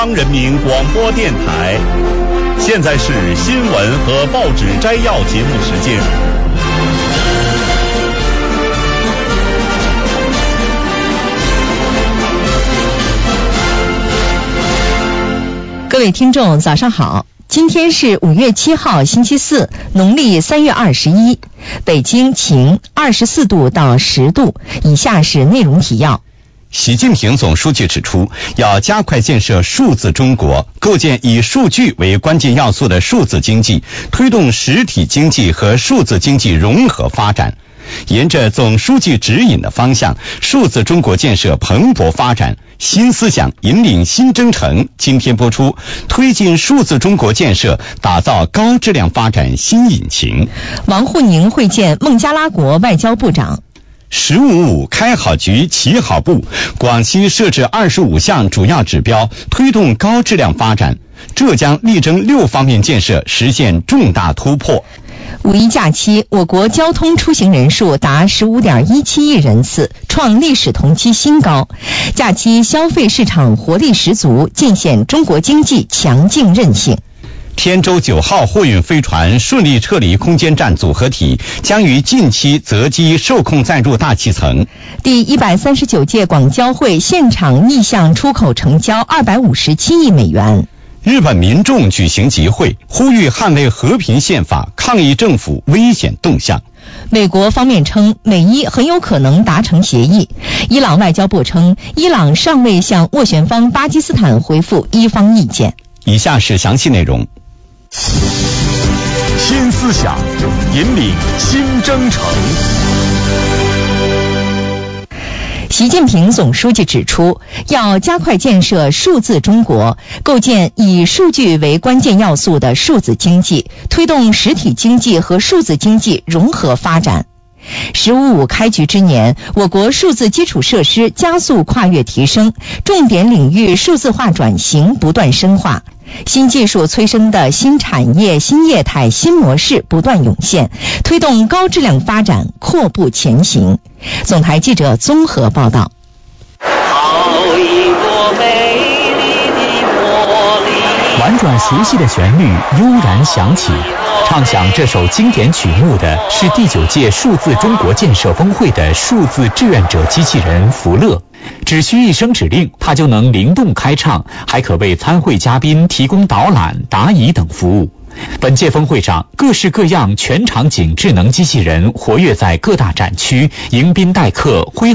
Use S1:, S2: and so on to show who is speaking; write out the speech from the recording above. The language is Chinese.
S1: 人民广播电台，现在是新闻和报纸摘要节目时间。
S2: 各位听众早上好，今天是5月7号星期四，农历3月21，北京晴，24度到10度。以下是内容提要。
S3: 习近平总书记指出，要加快建设数字中国，构建以数据为关键要素的数字经济，推动实体经济和数字经济融合发展。沿着总书记指引的方向，数字中国建设蓬勃发展，新思想引领新征程。今天播出，推进数字中国建设，打造高质量发展新引擎。
S2: 王沪宁会见孟加拉国外交部长。
S3: “15+5”开好局，起好步。广西设置25项主要指标，推动高质量发展。浙江力争6方面建设实现重大突破。
S2: 五一假期，我国交通出行人数达15.17亿人次，创历史同期新高。假期消费市场活力十足，尽显中国经济强劲韧性。
S3: 天舟9号货运飞船顺利撤离空间站组合体，将于近期择机受控载入大气层。
S2: 第139届广交会现场逆向出口成交257亿美元。
S3: 日本民众举行集会，呼吁捍卫和平宪法，抗议政府危险动向。
S2: 美国方面称，美伊很有可能达成协议。伊朗外交部称，伊朗尚未向斡旋方巴基斯坦回复伊方意见。
S3: 以下是详细内容。
S1: 新思想引领新征程。
S2: 习近平总书记指出，要加快建设数字中国，构建以数据为关键要素的数字经济，推动实体经济和数字经济融合发展。“15+5”开局之年，我国数字基础设施加速跨越提升，重点领域数字化转型不断深化，新技术催生的新产业、新业态、新模式不断涌现，推动高质量发展阔步前行。总台记者综合报道。
S4: 婉转熟悉的旋律悠然响起，唱响这首经典曲目的是第9届数字中国建设峰会的数字志愿者机器人福乐，只需一声指令，它就能灵动开唱，还可为参会嘉宾提供导览、答疑等服务。本届峰会上，各式各样全场景智能机器人活跃在各大展区，迎宾待客，挥